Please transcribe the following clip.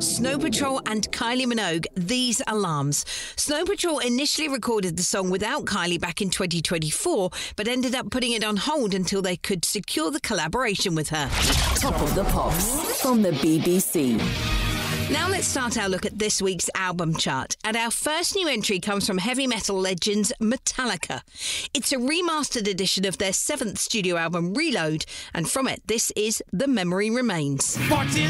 Snow Patrol and Kylie Minogue, These Alarms. Snow Patrol initially recorded the song without Kylie back in 2024, but ended up putting it on hold until they could secure the collaboration with her. Top of the Pops from the BBC. Now let's start our look at this week's album chart. And our first new entry comes from heavy metal legends Metallica. It's a remastered edition of their 7th studio album, Reload, and from it, this is The Memory Remains. 14